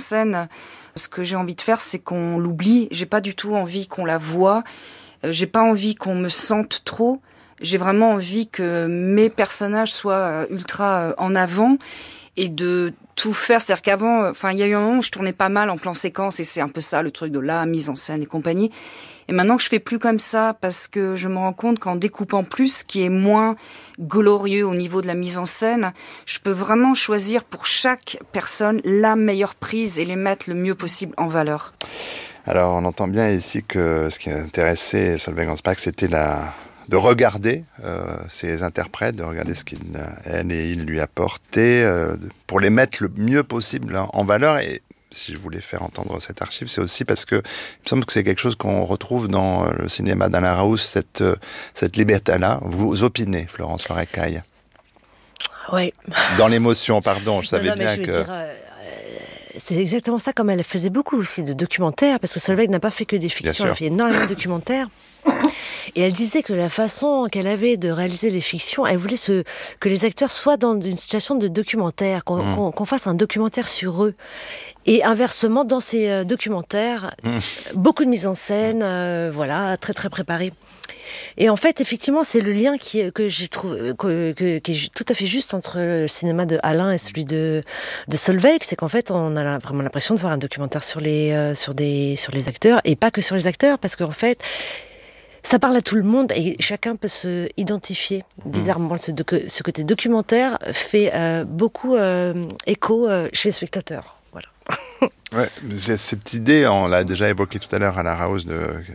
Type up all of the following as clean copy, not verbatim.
scène, ce que j'ai envie de faire, c'est qu'on l'oublie. J'ai pas du tout envie qu'on la voie. J'ai pas envie qu'on me sente trop. J'ai vraiment envie que mes personnages soient ultra en avant et de tout faire. C'est-à-dire qu'avant, il y a eu un moment où je tournais pas mal en plan séquence et c'est un peu ça le truc de la mise en scène et compagnie. Et maintenant que je fais plus comme ça parce que je me rends compte qu'en découpant plus, ce qui est moins glorieux au niveau de la mise en scène, je peux vraiment choisir pour chaque personne la meilleure prise et les mettre le mieux possible en valeur. Alors on entend bien ici que ce qui intéressait Solveig Ansbach, c'était de regarder ces interprètes, de regarder ce qu'elle et il lui apportaient, pour les mettre le mieux possible en valeur. Et si je voulais faire entendre cette archive, c'est aussi parce que il me semble que c'est quelque chose qu'on retrouve dans le cinéma d'Alain Raoult, cette liberté-là. Vous opinez, Florence Loirecaille. Oui. Dans l'émotion, pardon, je savais bien que... C'est exactement ça, comme elle faisait beaucoup aussi de documentaires, parce que Solveig n'a pas fait que des fictions, elle a fait énormément de documentaires. Et elle disait que la façon qu'elle avait de réaliser les fictions, elle voulait que les acteurs soient dans une situation de documentaire, qu'on fasse un documentaire sur eux. Et inversement, dans ces documentaires, beaucoup de mise en scène, très très préparée. Et en fait, effectivement, c'est le lien que j'ai trouvé, qui est tout à fait juste entre le cinéma de Alain et celui de Solveig. C'est qu'en fait, on a vraiment l'impression de voir un documentaire sur les acteurs, et pas que sur les acteurs, parce qu'en fait, ça parle à tout le monde et chacun peut se identifier. Bizarrement, ce côté documentaire fait beaucoup écho chez les spectateurs. Voilà. Ouais, cette idée, on l'a déjà évoqué tout à l'heure à la House,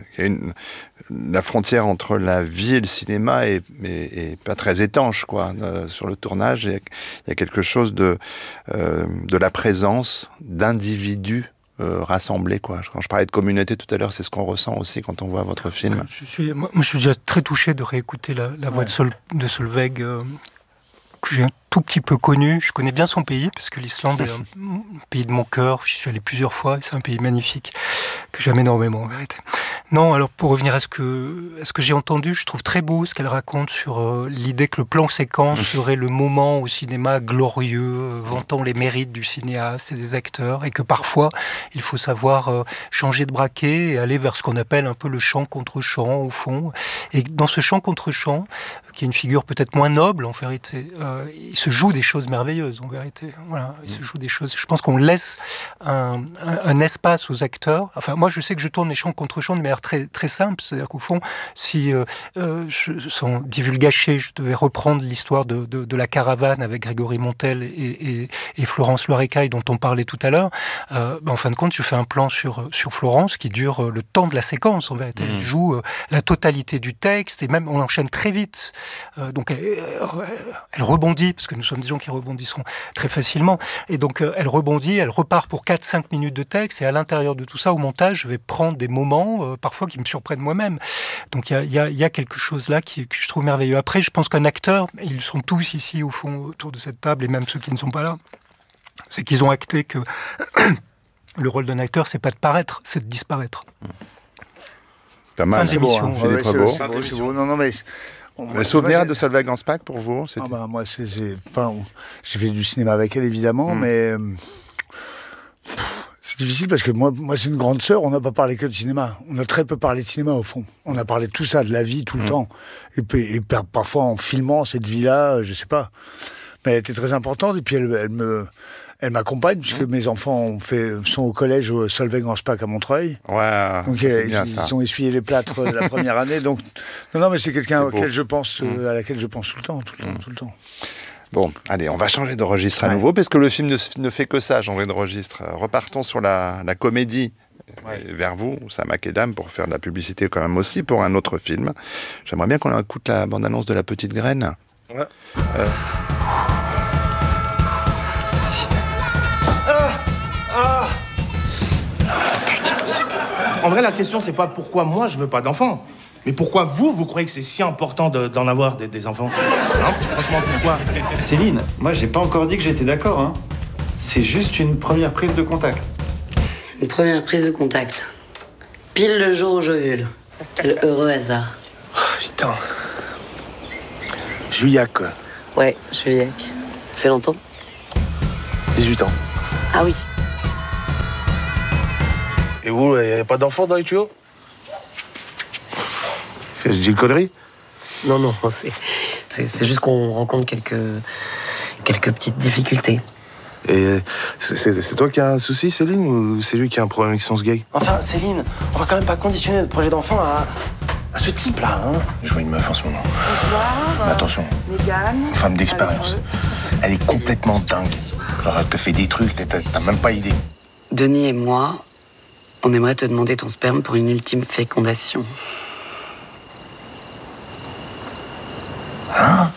la frontière entre la vie et le cinéma est pas très étanche, quoi. Sur le tournage, il y a quelque chose de la présence d'individus rassemblés, quoi. Quand je parlais de communauté tout à l'heure, c'est ce qu'on ressent aussi quand on voit votre film. Je suis déjà très touché de réécouter la voix de Solveig, que j'ai un tout petit peu connu. Je connais bien son pays, parce que l'Islande est un pays de mon cœur. J'y suis allé plusieurs fois, et c'est un pays magnifique, que j'aime énormément, en vérité. Non, alors pour revenir à ce que j'ai entendu, je trouve très beau ce qu'elle raconte sur l'idée que le plan séquence serait le moment au cinéma glorieux, vantant les mérites du cinéaste et des acteurs, et que parfois, il faut savoir changer de braquet et aller vers ce qu'on appelle un peu le chant contre chant, au fond. Et dans ce chant contre chant, qui est une figure peut-être moins noble, en vérité, il se joue des choses merveilleuses, en vérité. Voilà, il se joue des choses. Je pense qu'on laisse un espace aux acteurs. Enfin, moi, je sais que je tourne les chants contre chants de manière très, très simple. C'est-à-dire qu'au fond, si, sans divulgacher, je devais reprendre l'histoire de la caravane avec Grégory Montel et Florence Loirecaille, dont on parlait tout à l'heure, en fin de compte, je fais un plan sur Florence qui dure le temps de la séquence, en vérité. Elle joue la totalité du texte, et même on enchaîne très vite. Donc elle rebondit, parce que nous sommes des gens qui rebondisseront très facilement, et donc elle rebondit, elle repart pour 4-5 minutes de texte, et à l'intérieur de tout ça, au montage, je vais prendre des moments parfois qui me surprennent moi-même. Donc il y a quelque chose là que je trouve merveilleux. Après, je pense qu'un acteur, et ils sont tous ici au fond autour de cette table, et même ceux qui ne sont pas là, c'est qu'ils ont acté que le rôle d'un acteur, c'est pas de paraître, c'est de disparaître. Pas mal, c'est beau. C'est beau. Non, mais... Le souvenir de Solveig Ansbach pour vous, moi, j'ai fait du cinéma avec elle, évidemment, mais c'est difficile parce que moi, c'est une grande sœur. On n'a pas parlé que de cinéma. On a très peu parlé de cinéma, au fond. On a parlé de tout ça, de la vie, tout le temps. Et parfois, en filmant cette vie-là, je sais pas. Mais elle était très importante. Et puis, elle m'accompagne, puisque mes enfants sont au collège au Solveig Ansbach à Montreuil. Ouais, donc ils ont essuyé les plâtres de la première année. Donc, non, mais c'est quelqu'un auquel je pense, à laquelle je pense tout le temps. Bon, allez, on va changer de registre à nouveau, parce que le film ne fait que ça, changer de registre. Repartons sur la comédie. Vers vous, Sama Kedam, pour faire de la publicité quand même aussi pour un autre film. J'aimerais bien qu'on écoute la bande-annonce de La Petite Graine. Ouais. En vrai, la question, c'est pas pourquoi moi je veux pas d'enfants, mais pourquoi vous croyez que c'est si important d'en avoir des enfants? Hein? Franchement, pourquoi? Céline, moi j'ai pas encore dit que j'étais d'accord, hein. C'est juste une première prise de contact. Une première prise de contact. Pile le jour où j'ovule. Quel heureux hasard. Oh, putain. Juillac, quoi. Ouais, Juillac. Fait longtemps? 18 ans. Ah oui. Et vous, il n'y a pas d'enfant dans les tuyaux? Je dis une connerie? Non, c'est juste qu'on rencontre quelques petites difficultés. Et c'est toi qui as un souci, Céline, ou c'est lui qui a un problème avec son sgeg? Enfin, Céline, on va quand même pas conditionner notre projet d'enfant à ce type-là, hein. Je vois une meuf en ce moment. Bonsoir. Mais attention, Mégane. une femme d'expérience. Elle est complètement dingue. Alors elle te fait des trucs, t'as même pas idée. Denis et moi, on aimerait te demander ton sperme pour une ultime fécondation. Hein?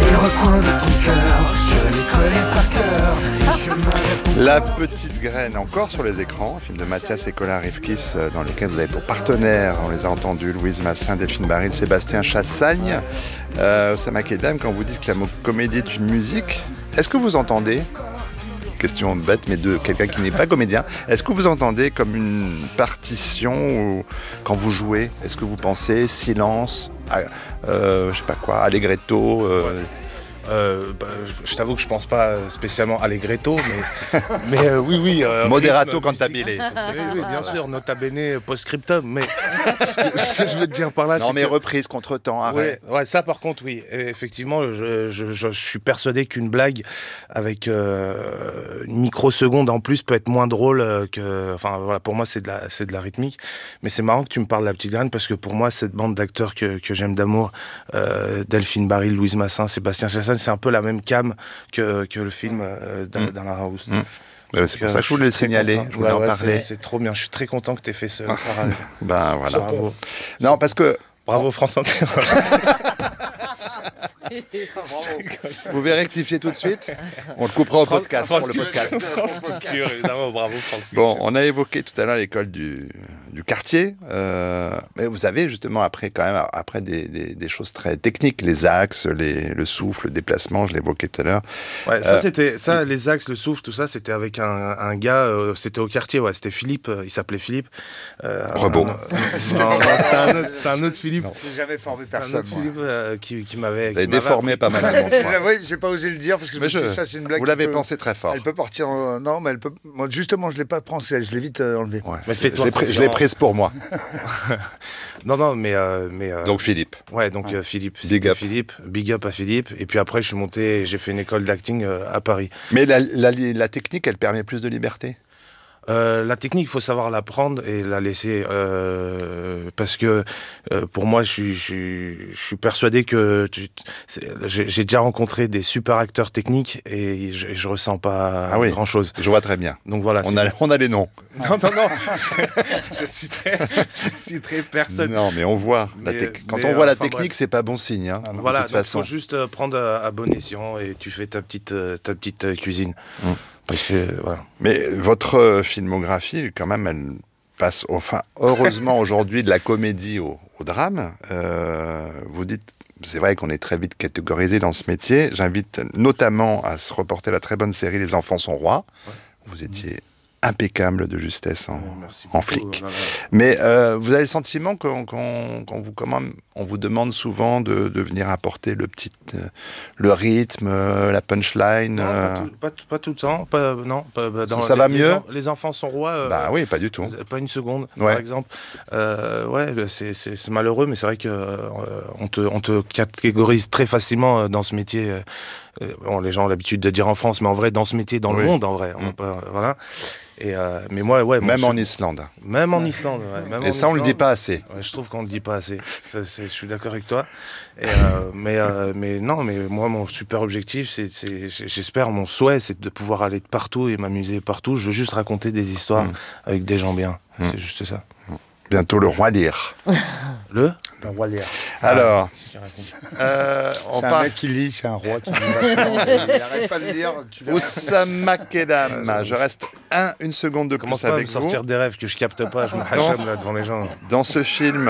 La petite graine, encore sur les écrans, film de Mathias et Colin Rivkis, dans lequel vous avez pour partenaires, on les a entendus, Louise Massin, Delphine Baril, Sébastien Chassagne, Osama Kedam. Quand vous dites que la comédie est une musique, est-ce que vous entendez, question bête, mais de quelqu'un qui n'est pas comédien, est-ce que vous entendez comme une partition ou quand vous jouez? Est-ce que vous pensez silence, je sais pas quoi, allegretto je t'avoue que je pense pas spécialement allegretto, mais oui. Moderato rythme, cantabile. Oui, bien sûr, nota bene post-scriptum, mais ce que je veux te dire par là, non, mais reprise, contre-temps, arrêt. Ouais, ça par contre, oui. Et effectivement, je suis persuadé qu'une blague avec une microseconde en plus peut être moins drôle que... Enfin, voilà, pour moi, c'est de la rythmique. Mais c'est marrant que tu me parles de La Petite Graine, parce que pour moi, cette bande d'acteurs que j'aime d'amour, Delphine Baril, Louise Massin, Sébastien Chassagne, c'est un peu la même cam que le film d'Alain House. C'est pour ça que je voulais le signaler, je voulais en parler. C'est trop bien, je suis très content que tu aies fait ce parallèle. Ben voilà. Bravo. Non, parce que... Bravo France Inter. Vous pouvez rectifier tout de suite. On le coupera au podcast, pour le podcast. Évidemment, bravo France. Bon, on a évoqué tout à l'heure l'école du quartier. Mais vous avez justement après des choses très techniques, les axes, le souffle, le déplacement, je l'évoquais tout à l'heure. Ouais, les axes, le souffle, tout ça, c'était avec un gars, c'était au quartier, ouais, c'était Philippe, il s'appelait Philippe. Rebond. C'était un autre Philippe. J'ai jamais formé personne. Philippe qui m'avait déformé pas mal à mon point. Oui, j'ai pas osé le dire parce que ça c'est une blague. Vous l'avez pensé très fort. Elle peut partir. Non, mais elle peut. Moi, justement, je l'ai pas pensé. Je l'ai vite enlevé. Ouais. Mais fais-toi. Je l'ai prise pour moi. Non, mais. Donc Philippe. Ouais, donc Philippe. Big up. Philippe. Big up à Philippe. Et puis après, je suis monté. J'ai fait une école d'acting à Paris. Mais la technique, elle permet plus de liberté. La technique, il faut savoir l'apprendre et la laisser parce que pour moi, je suis persuadé que j'ai déjà rencontré des super acteurs techniques et je ressens pas grand chose. Je vois très bien. Donc voilà. On a les noms. Non. je citerai personne. Non, mais on voit. Quand on voit la technique, c'est pas bon signe. Hein, voilà. De toute façon. Il faut juste prendre à bon escient et tu fais ta petite cuisine. Parce que, voilà. Mais votre filmographie, quand même, elle passe, heureusement aujourd'hui, de la comédie au drame. Vous dites, c'est vrai qu'on est très vite catégorisé dans ce métier. J'invite notamment à se reporter la très bonne série Les Enfants sont rois. Ouais. Vous étiez impeccable de justesse en flic. Mais vous avez le sentiment qu'on vous demande souvent de venir apporter le rythme, la punchline. Non, pas tout le temps. Ça va mieux. Les enfants sont rois. Bah oui, pas du tout. Pas une seconde, par exemple. C'est malheureux, mais c'est vrai que on te catégorise très facilement dans ce métier. Les gens ont l'habitude de dire en France, mais en vrai, dans ce métier, dans le monde, en vrai. Voilà. Mais moi, même en Islande. Même en Islande, ouais. Et ça, on le dit pas assez. Ouais, je trouve qu'on le dit pas assez. Je suis d'accord avec toi. Mais moi, mon super objectif, j'espère, mon souhait, c'est de pouvoir aller de partout et m'amuser partout. Je veux juste raconter des histoires avec des gens bien. C'est juste ça. Bientôt le roi Lear. Le roi Lear. Alors, on parle. Un mec qui lit, c'est un roi qui lit. Il n'arrête pas de lire. Osama Kedam, je reste une seconde de plus avec vous. Commence pas à me sortir des rêves que je capte pas, je me hacham là devant les gens. Dans ce film...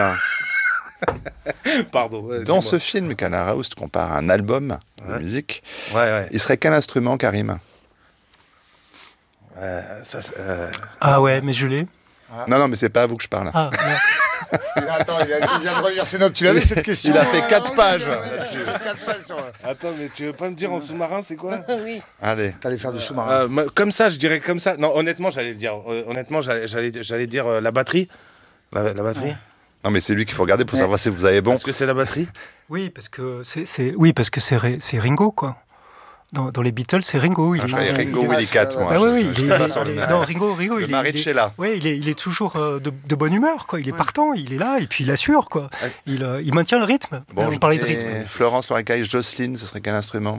Pardon. Dans ce film, Canard House compare un album de musique. Il serait quel instrument, Karim? Ah ouais, mais je l'ai. Non, mais c'est pas à vous que je parle. Ah, Attends, il vient de relire ses notes. Tu l'avais cette question? Il a fait 4 pages là-dessus. Attends, mais tu veux pas me dire en sous-marin, c'est quoi? Oui. Allez. T'allais faire du sous-marin. Comme ça, je dirais comme ça. Non, honnêtement, j'allais le dire. J'allais dire la batterie. La batterie. Non, mais c'est lui qu'il faut regarder pour savoir si vous avez bon. Est-ce que c'est la batterie? Oui, parce que c'est Ringo, quoi. Dans les Beatles, c'est Ringo. Ringo Willy Cat, moi. Ah oui, Ringo, le mari de Sheila. Oui, il est toujours de bonne humeur, quoi. Il est partant, il est là, et puis il assure, quoi. Il maintient le rythme. Bon, on parlait de rythme. Florence Loricaille, Jocelyne, ce serait quel instrument?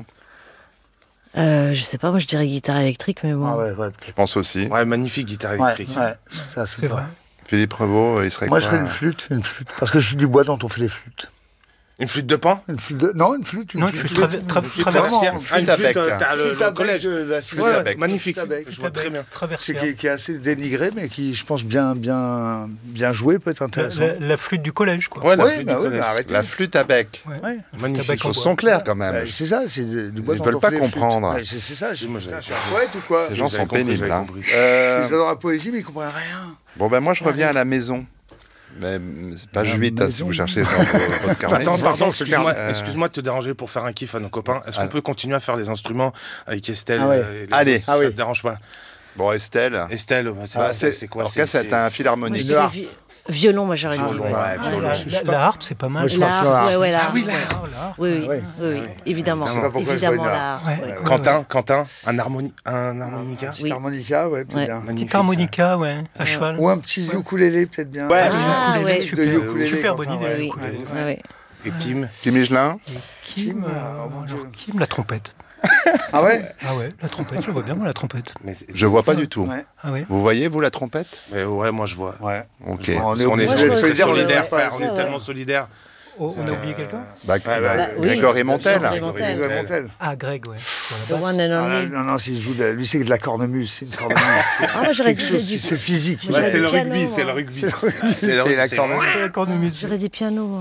Je sais pas, moi je dirais guitare électrique, mais bon. Ah ouais, Je pense aussi. Ouais, magnifique guitare électrique. Ouais, ça c'est vrai. Philippe Rebaud, il serait Moi, quoi? je serais une flûte. Parce que je suis du bois dont on fait les flûtes. Une flûte de pan? Non, une flûte. Une flûte traversière. Une flûte à bec. T'as le collège. Magnifique. Je vois très bien. Qui est assez dénigré, mais qui, je pense, bien joué, peut être intéressant. La flûte du collège, quoi. Ouais, La flûte à bec. Ouais. Magnifique. Les choses sont claires quand même. C'est ça, c'est du bois. Ils ne veulent pas comprendre. C'est ça, je suis un poète ou quoi? Ces gens sont pénibles. Ils adorent la poésie, mais ils comprennent rien. Bon, ben moi, je reviens à la maison. Mais c'est page 8, si vous cherchez dans votre carnet. Attends, pardon, excuse-moi de te déranger pour faire un kiff à nos copains. Est-ce qu'on peut continuer à faire les instruments avec Estelle? Allez. Ça te dérange pas? Bon, Estelle, c'est quoi? C'est un philharmonique. Violon, moi j'aurais dit. Violon. La harpe, c'est pas mal. La harpe. Oui, évidemment. Je sais pas pourquoi Évidemment, je la Quentin, un harmonica? Petit harmonica, ouais, peut-être bien. Petite harmonica, ouais, à cheval. Ou un petit ukulélé, peut-être bien. Ouais, super bonne idée. Et Kim? Kim Michelin. Kim, Kim, la trompette. Ah ouais? Ah ouais, la trompette, je vois bien, moi, la trompette. Je vois pas du tout. Ouais. Ah ouais. Vous voyez, vous, la trompette? Ouais, moi je vois. Ouais. Ok. On est solidaires, frère. On est tellement solidaires. On a oublié quelqu'un? Grégory Montel. Ah, Greg, ouais. The one and only. Non, lui c'est de la cornemuse. C'est une cornemuse. Moi j'aurais dit. C'est physique. C'est le rugby, c'est le rugby. C'est la cornemuse. J'aurais dit piano.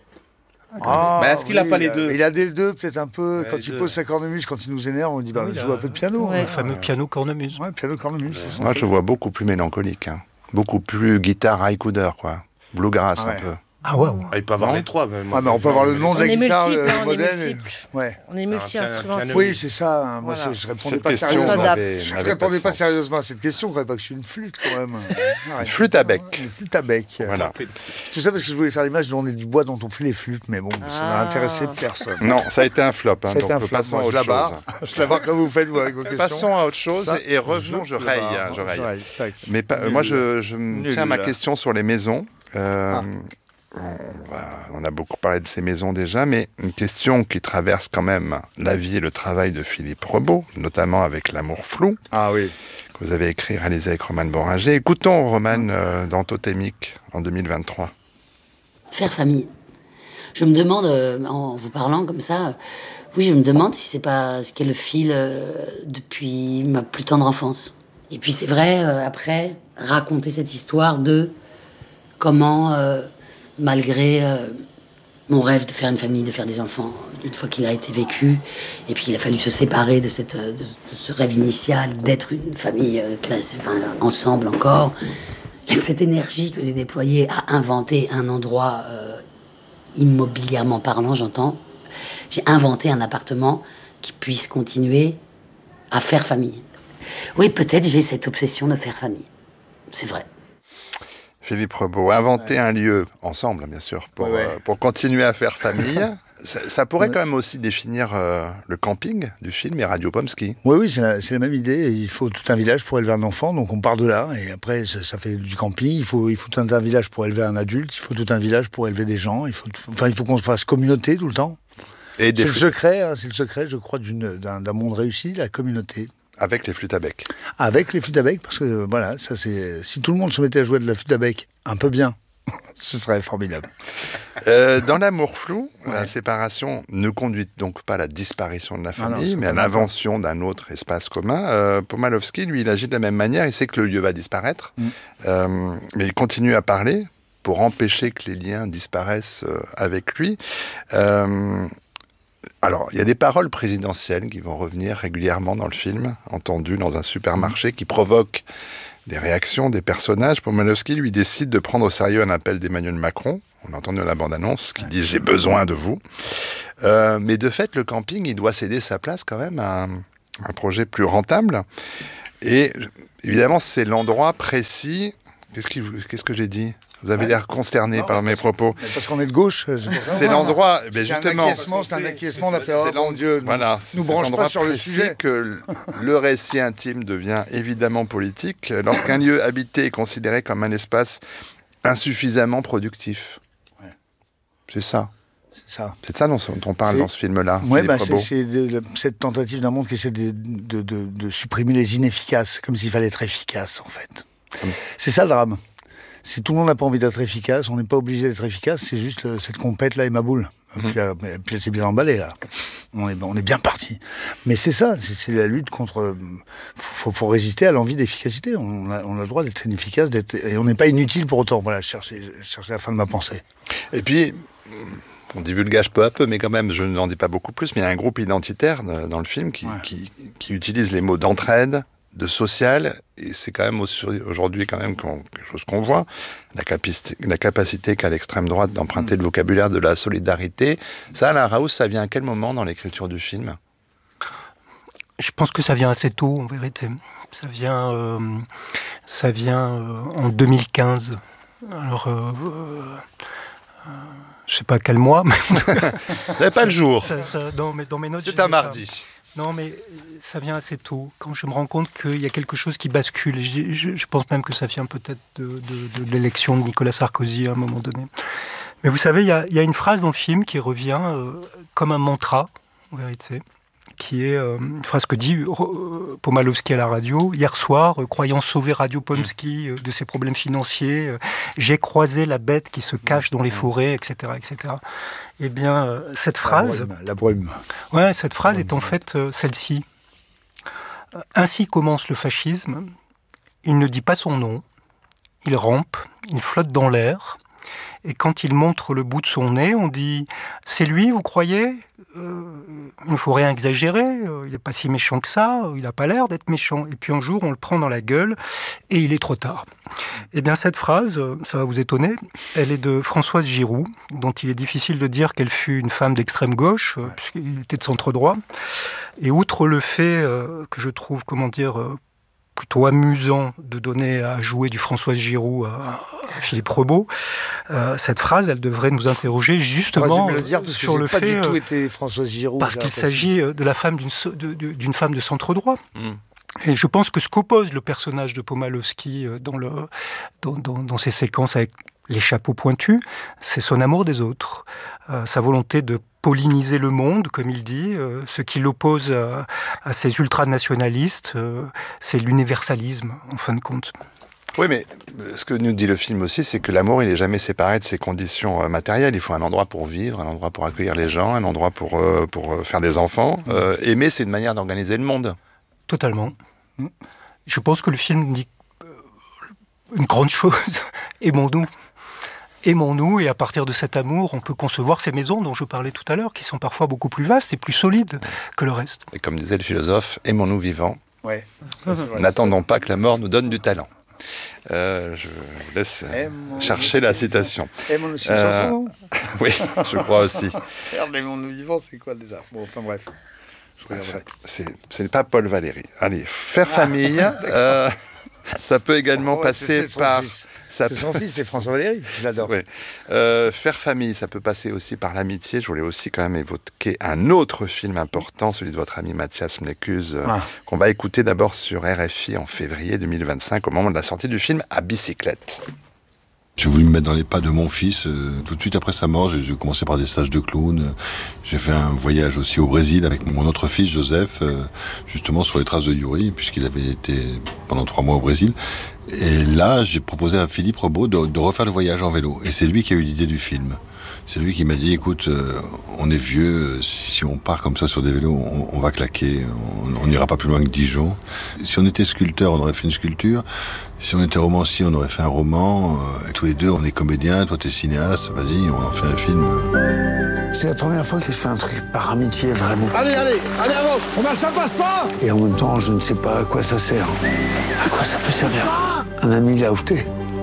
Mais est-ce qu'il a pas les deux? Il a des deux, peut-être un peu. Quand il pose sa cornemuse, quand il nous énerve, on dit joue un peu de piano. Le fameux piano cornemuse. Ouais, piano cornemuse. Moi, je vois beaucoup plus mélancolique. Beaucoup plus guitare haïkoudeur, quoi. Bluegrass, un peu. Ah ouais. Il peut avoir les trois. Mais on peut avoir le nom de la guitare, le modèle. On est multi-instrumentiste. Oui, c'est ça. Moi, je répondais pas sérieusement. Je répondais pas sérieusement à cette question. Je ne croyais pas que je suis une flûte, quand même. Une flûte à bec. Une flûte à bec. Voilà. Tout ça parce que je voulais faire l'image dont on est du bois dont on fait les flûtes, mais bon, ça n'a intéressé personne. Non, ça a été un flop. Ça a été un flop. Passons à autre chose. Je la barre comme vous faites, vous, avec vos questions. Passons à autre chose et revenons, je raille. Mais moi, je me tiens à ma question sur les maisons. On a beaucoup parlé de ces maisons déjà, mais une question qui traverse quand même la vie et le travail de Philippe Rebaud, notamment avec L'amour flou, que vous avez écrit et réalisé avec Romane Boringer. Écoutons Romane dans Totémique en 2023. Faire famille. Je me demande, en vous parlant comme ça, je me demande si c'est pas ce qu'est le fil depuis ma plus tendre enfance. Et puis c'est vrai, après, raconter cette histoire de comment... malgré mon rêve de faire une famille, de faire des enfants, une fois qu'il a été vécu, et puis qu'il a fallu se séparer de ce rêve initial d'être une famille ensemble encore, et cette énergie que j'ai déployée à inventer un endroit immobilièrement parlant, j'entends, j'ai inventé un appartement qui puisse continuer à faire famille. Oui, peut-être j'ai cette obsession de faire famille, c'est vrai. Philippe Rebaud, inventer un lieu, ensemble bien sûr, pour continuer à faire famille. Ça pourrait quand même aussi définir le camping du film et Radio Pomsky. Oui, c'est la même idée. Il faut tout un village pour élever un enfant, donc on part de là, et après ça fait du camping. Il faut tout un village pour élever un adulte, il faut tout un village pour élever des gens. Il faut qu'on se fasse communauté tout le temps. C'est le secret, je crois, d'un monde réussi, la communauté. Avec les flûtes à bec. Avec les flûtes à bec, parce que voilà, ça c'est. Si tout le monde se mettait à jouer de la flûte à bec un peu bien, ce serait formidable. Dans L'amour flou, la séparation ne conduit donc pas à la disparition de la famille, mais à l'invention d'un autre espace commun. Pomalowski, lui, il agit de la même manière. Il sait que le lieu va disparaître, mais il continue à parler pour empêcher que les liens disparaissent avec lui. Alors, il y a des paroles présidentielles qui vont revenir régulièrement dans le film, entendues dans un supermarché, qui provoquent des réactions, des personnages. Pomalowski, lui, décide de prendre au sérieux un appel d'Emmanuel Macron. On a entendu dans la bande-annonce qui dit « J'ai besoin de vous ». Mais de fait, le camping, il doit céder sa place quand même à un projet plus rentable. Et évidemment, c'est l'endroit précis. Qu'est-ce que j'ai dit ? Vous avez l'air consterné par mes propos. Parce qu'on est de gauche. C'est l'endroit, mais justement. C'est un acquiescement d'affaire. Mon Dieu, voilà, nous branche pas sur le sujet. Que le récit intime devient évidemment politique lorsqu'un lieu habité est considéré comme un espace insuffisamment productif. Ouais. C'est ça. C'est ça dont on parle dans ce film-là. Oui, c'est cette tentative d'un monde qui essaie de supprimer les inefficaces, comme s'il fallait être efficace, en fait. C'est ça le drame. Si tout le monde n'a pas envie d'être efficace, on n'est pas obligé d'être efficace, c'est juste cette compète-là et ma boule. Puis elle s'est bien emballée, là. On est bien parti. Mais c'est ça, c'est la lutte contre... Faut résister à l'envie d'efficacité. On a le droit d'être inefficace, et on n'est pas inutile pour autant. Voilà, je cherchais la fin de ma pensée. Et puis... On divulgage peu à peu, mais quand même, je n'en dis pas beaucoup plus, mais il y a un groupe identitaire dans le film qui utilise les mots d'entraide, de social, et c'est quand même aujourd'hui quand même quelque chose qu'on voit, la capacité qu'a l'extrême droite d'emprunter le vocabulaire de la solidarité. Ça, Alain Raoult, ça vient à quel moment dans l'écriture du film ? Je pense que ça vient assez tôt, en vérité. Ça vient en 2015. Alors... je sais pas quel mois, mais... Vous n'avez pas le jour. Dans mes notes, c'est un mardi. Non, mais ça vient assez tôt, quand je me rends compte qu'il y a quelque chose qui bascule. Je pense même que ça vient peut-être de l'élection de Nicolas Sarkozy à un moment donné. Mais vous savez, il y a une phrase dans le film qui revient comme un mantra, en vérité, qui est une phrase que dit Pomalowski à la radio. Hier soir, croyant sauver Radio Pomsky de ses problèmes financiers, j'ai croisé la bête qui se cache dans les forêts, etc., etc. Eh bien, cette phrase... La brume. Ouais, cette phrase est en fait celle-ci. Ainsi commence le fascisme. Il ne dit pas son nom. Il rampe, il flotte dans l'air. Et quand il montre le bout de son nez, on dit « C'est lui, vous croyez ? Il ne faut rien exagérer, il n'est pas si méchant que ça, il n'a pas l'air d'être méchant. » Et puis un jour, on le prend dans la gueule et il est trop tard. Eh bien, cette phrase, ça va vous étonner, elle est de Françoise Giroud, dont il est difficile de dire qu'elle fut une femme d'extrême gauche, puisqu'il était de centre droit. Et outre le fait que je trouve, plutôt amusant de donner à jouer du Françoise Giroud à Philippe Rebaud, cette phrase, elle devrait nous interroger justement sur le fait... pas du tout été Françoise Giroud. Parce qu'il s'agit de la femme d'une femme de centre droit. Et je pense que ce qu'oppose le personnage de Pomalowski dans ses séquences avec les chapeaux pointus, c'est son amour des autres, sa volonté de polliniser le monde, comme il dit. Ce qui l'oppose à ces ultranationalistes, c'est l'universalisme, en fin de compte. Oui, mais ce que nous dit le film aussi, c'est que l'amour, il n'est jamais séparé de ses conditions matérielles. Il faut un endroit pour vivre, un endroit pour accueillir les gens, un endroit pour faire des enfants. Aimer, c'est une manière d'organiser le monde. Totalement. Je pense que le film dit une grande chose. Aimons-nous. Aimons-nous, et à partir de cet amour, on peut concevoir ces maisons dont je parlais tout à l'heure, qui sont parfois beaucoup plus vastes et plus solides que le reste. Et comme disait le philosophe, aimons-nous vivants. Ouais. N'attendons pas que la mort nous donne du talent. Je vous laisse chercher la citation. Aimons-nous, c'est une chanson, non ? Oui, je crois aussi. Aimons-nous vivants, c'est quoi déjà ? Bon, enfin bref. Ce n'est pas Paul Valéry. Allez, faire famille... ça peut également passer par... C'est son fils, c'est François Valéry, je l'adore. Oui. Faire famille, ça peut passer aussi par l'amitié. Je voulais aussi quand même évoquer un autre film important, celui de votre ami Mathias Mlecuse, qu'on va écouter d'abord sur RFI en février 2025, au moment de la sortie du film À bicyclette. J'ai voulu me mettre dans les pas de mon fils. Tout de suite après sa mort, j'ai commencé par des stages de clown. J'ai fait un voyage aussi au Brésil avec mon autre fils, Joseph, justement sur les traces de Yuri, puisqu'il avait été pendant 3 mois au Brésil. Et là, j'ai proposé à Philippe Rebaud de refaire le voyage en vélo. Et c'est lui qui a eu l'idée du film. C'est lui qui m'a dit, écoute, on est vieux, si on part comme ça sur des vélos, on va claquer, on n'ira pas plus loin que Dijon. Si on était sculpteur, on aurait fait une sculpture. Si on était romancier, on aurait fait un roman. Et tous les deux, on est comédiens, toi t'es cinéaste, vas-y, on en fait un film. C'est la première fois que je fais un truc par amitié, vraiment. Allez, avance. Ça passe pas. Et en même temps, je ne sais pas à quoi ça sert. À quoi ça peut servir? Un ami l'a outé.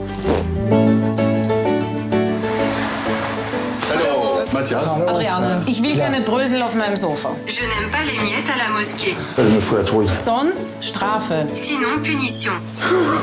Matthias. Adriane, ich will keine Brösel auf meinem Sofa. Je n'aime pas les miettes à la mosquée. Elle me fout la trouille. Sonst Strafe. Sinon, punition.